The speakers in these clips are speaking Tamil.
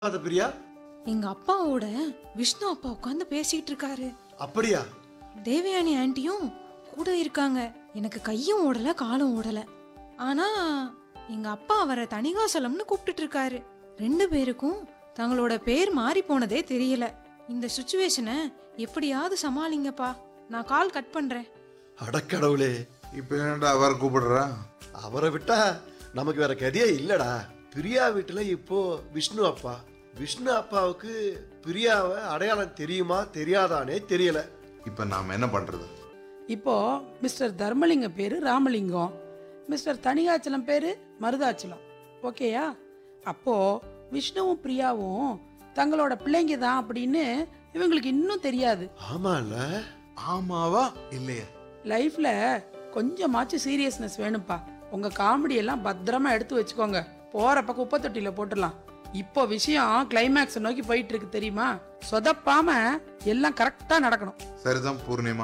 அது பிரியா. எங்க அப்பாவோட விஷ்ணு அப்பா உட்காந்து பேசிட்டு இருக்காரு. அப்படியா? தேவயானி ஆண்டியும் கூட இருக்காங்க. எனக்கு கையும் ஓடல காலும் ஓடல. ஆனா எங்க அப்பா அவரை தணிகாசலம்னு கூப்பிட்டுட்டு இருக்காரு. ரெண்டு பேருக்கும் தங்களோட பேர் மாறி போனதே தெரியல. இந்த சுச்சுவேஷனை எப்படியாவது சமாளிங்கப்பா. நான் கால் கட் பண்றேன். அடக்கடவுளே, இப்போ என்னடா அவரை கூப்பிடுறா? அவரை விட்டா நமக்கு வேற கதையே இல்லடா. பிரியா வீட்டுல இப்போ விஷ்ணு அப்பா. விஷ்ணு அப்பாவுக்கு பிரியாவை அடையாளம் தெரியுமா தெரியாதானே தெரியல. இப்போ நாம் என்ன பண்ணுறது? இப்போ மிஸ்டர் தர்மலிங்கம் பேரு ராமலிங்கம், மிஸ்டர் தணிகாச்சலம் பேரு மருதாச்சலம். ஓகேயா? அப்போ விஷ்ணுவும் பிரியாவும் தங்களோட பிள்ளைங்க தான் அப்படின்னு இவங்களுக்கு இன்னும் தெரியாது. ஆமால. ஆமாவா இல்லையா? லைஃப்ல கொஞ்சமாச்சும் சீரியஸ்னஸ் வேணும்ப்பா. உங்க காமெடி எல்லாம் பத்திரமா எடுத்து வச்சுக்கோங்க. போறப்ப குப்பை தொட்டியில போட்டுடலாம். இப்போ விஷயம் கிளைமேக்ஸ் நோக்கி போயிட்டு இருக்கு தெரியுமா? சொதப்பாம எல்லாம் கரெக்டா நடக்கணும். சரிதான் பூர்ணிமா.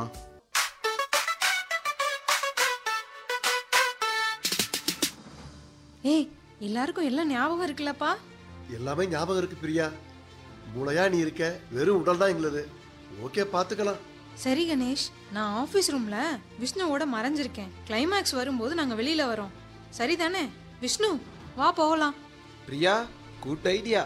ஏய், எல்லாருக்கும் எல்லாம் ஞாபகம் இருக்குல்லப்பா? எல்லாமே ஞாபகம் இருக்கு பிரியா. மூளையா நீ இருக்க, வெறும் உடல் தான் எங்களுது. ஓகே, பாத்துக்கலாம். சரி கணேஷ், நான் ஆபீஸ் ரூம்ல விஷ்ணுவோட மறைஞ்சிருக்கேன். கிளைமேக்ஸ் வரும்போது நாங்க வெளியில வரோம். சரிதானே விஷ்ணு? வா போகலாம். Priya, good idea.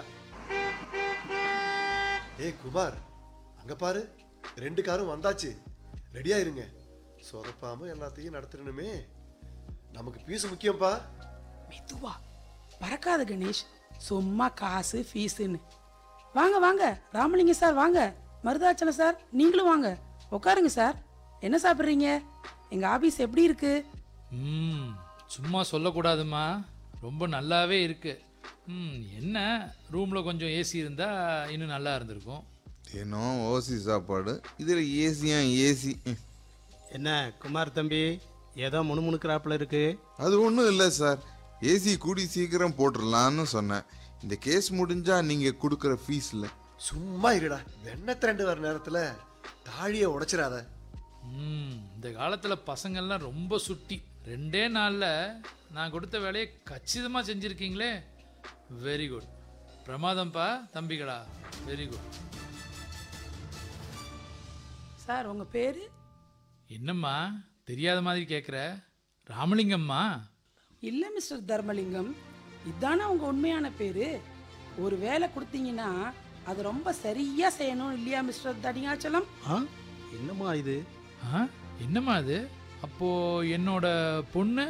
ஏய் குமார், அங்க பாரு, 2 காரும் வந்தாச்சு. ரெடியா இருங்க. சொதப்பாம எல்லாத்தையும் நடத்தணுமே. நமக்கு பீஸ் முக்கியம்ப்பா. மெதுவா பறக்காத கணேஷ், சும்மா காசு ஃபீஸுன்னு. வாங்க வாங்க ராமலிங்கம் சார், வாங்க மருதாச்சலம் சார், நீங்களும் வாங்க உட்காருங்க சார். என்ன சாப்பிட்றீங்க? எங்க ஆபீஸ் எப்படி இருக்கு? சும்மா சொல்லக்கூடாதுமா, ரொம்ப நல்லாவே இருக்கு. என்ன ரூமில் கொஞ்சம் ஏசி இருந்தால் இன்னும் நல்லா இருந்திருக்கும். ஏன்னோ ஓசி சாப்பாடு, இதில் ஏசியா ஏசி. என்ன குமார் தம்பி, ஏதோ முணுமுணுக்கிறாப்புல இருக்கு. அது ஒன்றும் இல்லை சார், ஏசி கூடி சீக்கிரம் போட்டுடலான்னு சொன்னேன். இந்த கேஸ் முடிஞ்சா நீங்கள் கொடுக்குற ஃபீஸில். சும்மா இருடா. வெண்ணெய் திரண்டு வர நேரத்துல தாழியை உடைச்சிடாத. இந்த காலத்தில் பசங்கள்லாம் ரொம்ப சுட்டி. 2 நாளில் நான் கொடுத்த வேலையை கச்சிதமாக செஞ்சுருக்கீங்களே. Very good. பிரமாதம்ப்பா தம்பிகளா, வெரி குட். சார் உங்க பேரு? என்னம்மா தெரியாத மாதிரி கேட்குற? ராமலிங்கம்மா. இல்ல மிஸ்டர் தர்மலிங்கம், இதானே உங்க உண்மையான பேரு? ஒரு வேலை கொடுத்தீங்கன்னா அது ரொம்ப சரியா செய்யணும் இல்லையா மிஸ்டர் தணிகாச்சலம்? என்னம்மா இது? என்னம்மா அது? அப்போது என்னோட பொண்ணு,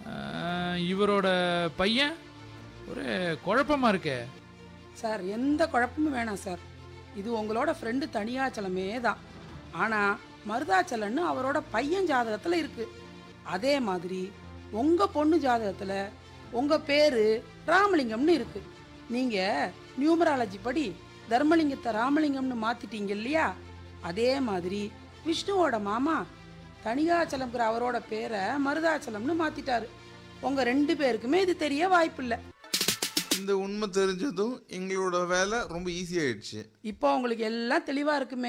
இவரோட பையன், ஒரு குழப்பமா இருக்கே. சார் எந்த குழப்பமும் வேணாம் சார். இது உங்களோட ஃப்ரெண்டு தணிகாச்சலமே தான். ஆனால் மருதாச்சலன்னு அவரோட பையன் ஜாதகத்தில் இருக்கு. அதே மாதிரி உங்கள் பொண்ணு ஜாதகத்தில் உங்கள் பேர் ராமலிங்கம்னு இருக்கு. நீங்கள் நியூமராலஜி படி தர்மலிங்கத்தை ராமலிங்கம்னு மாற்றிட்டீங்க இல்லையா? அதே மாதிரி விஷ்ணுவோட மாமா தணிகாச்சலம்ங்கிற அவரோட பேரை மருதாச்சலம்னு மாற்றிட்டாரு. உங்கள் 2 பேருக்குமே இது தெரிய வாய்ப்பில்லை. இந்த உண்மை தெரிஞ்சதும் எங்களோட வேலை ரொம்ப ஈஸியாகிடுச்சு. இப்போ உங்களுக்கு எல்லாம் தெளிவாக இருக்குமே.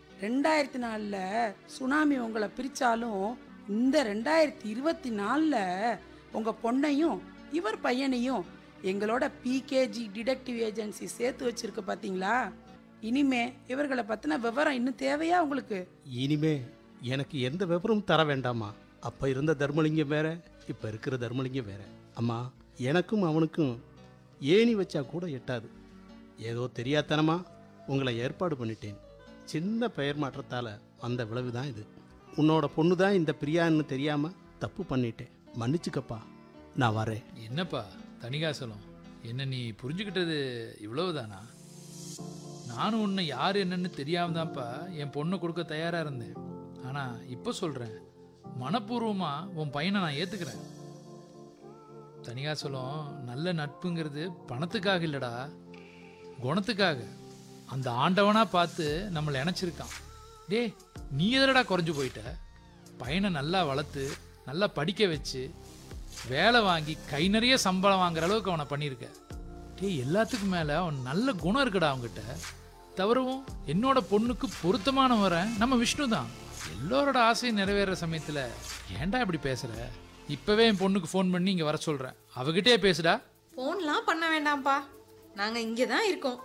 2004 சுனாமி உங்களை பிரித்தாலும் இந்த 2024 உங்கள் பொண்ணையும் இவர் பையனையும் எங்களோட பிகேஜி டிடெக்டிவ் ஏஜென்சி சேர்த்து வச்சிருக்கு பார்த்தீங்களா? இனிமே இவர்களை பற்றின விவரம் இன்னும் தேவையா உங்களுக்கு? இனிமே எனக்கு எந்த விவரமும் தர வேண்டாமா. அப்ப இருந்த தர்மலிங்கம் வேற, இப்ப இருக்கிற தர்மலிங்கம் வேற. அம்மா, எனக்கும் அவனுக்கும் ஏணி வச்சா கூட எட்டாது. ஏதோ தெரியாதனமா உங்களை ஏற்பாடு பண்ணிட்டேன். சின்ன பெயர் மாற்றத்தால் வந்த விளைவு தான் இது. உன்னோட பொண்ணு தான் இந்த பிரியான்னு தெரியாம தப்பு பண்ணிட்டேன். மன்னிச்சுக்கப்பா, நான் வரேன். என்னப்பா தணிகாசலம், என்ன நீ புரிஞ்சுக்கிட்டது இவ்வளவுதானா? நானும் உன்னை யார் என்னன்னு தெரியாம தான்ப்பா என் பொண்ணை கொடுக்க தயாராக இருந்தேன். ஆனால் இப்போ சொல்கிறேன், மனப்பூர்வமாக உன் பையனை நான் ஏற்றுக்கிறேன். தணிகாசலம், நல்ல நட்புங்கிறது பணத்துக்காக இல்லைடா, குணத்துக்காக. அந்த ஆண்டவனாக பார்த்து நம்மளை இணைச்சிருக்கான். டே, நீ எதிரடா குறைஞ்சு போயிட்ட? பையனை நல்லா வளர்த்து நல்லா படிக்க வச்சு வேலை வாங்கி கை நிறைய சம்பளம் வாங்குற அளவுக்கு அவனை பண்ணியிருக்க. டே, எல்லாத்துக்கும் மேலே அவன் நல்ல குணம் இருக்குடா அவங்ககிட்ட. தவிரவும் என்னோட பொண்ணுக்கு பொருத்தமானவரன் நம்ம விஷ்ணு தான். எல்லோரோட ஆசையும் நிறைவேற சமயத்தில் ஏன்டா இப்படி பேசுகிற? இப்போவே என் பொண்ணுக்கு ஃபோன் பண்ணி இங்கே வர சொல்கிறேன். அவகிட்டே பேசுடா. ஃபோன்லாம் பண்ண வேண்டாம்ப்பா, நாங்க இங்கே தான் இருக்கோம்.